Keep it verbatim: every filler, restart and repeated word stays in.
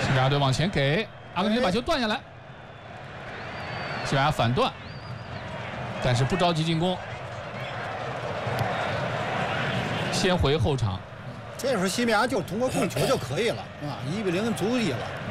西班牙队往前给，阿根廷把球断下来，西班牙反断，但是不着急进攻，先回后场。 这时候西班牙就通过控球就可以了，啊，一比零足矣了。